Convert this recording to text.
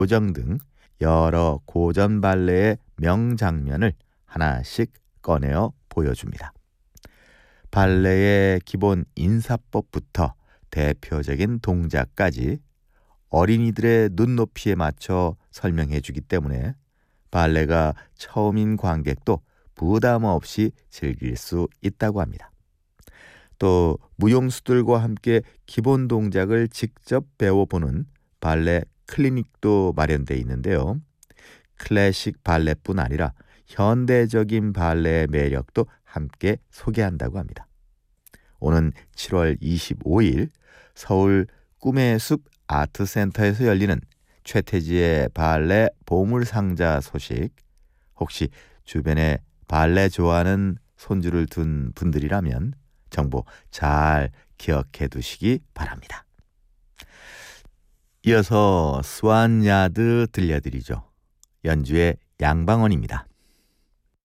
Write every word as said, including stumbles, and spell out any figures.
요정 등 여러 고전 발레의 명장면을 하나씩 꺼내어 보여줍니다. 발레의 기본 인사법부터 대표적인 동작까지 어린이들의 눈높이에 맞춰 설명해 주기 때문에 발레가 처음인 관객도 부담 없이 즐길 수 있다고 합니다. 또 무용수들과 함께 기본 동작을 직접 배워보는 발레 클리닉도 마련되어 있는데요. 클래식 발레뿐 아니라 현대적인 발레의 매력도 함께 소개한다고 합니다. 오는 칠월 이십오일 서울 꿈의 숲 아트센터에서 열리는 최태지의 발레 보물상자 소식, 혹시 주변에 발레 좋아하는 손주를 둔 분들이라면 정보 잘 기억해 두시기 바랍니다. 이어서 스완야드 들려드리죠. 연주의 양방원입니다.